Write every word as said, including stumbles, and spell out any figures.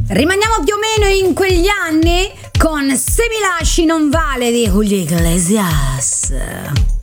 Rimaniamo più o meno in quegli anni con Se mi lasci non vale di Julio Iglesias.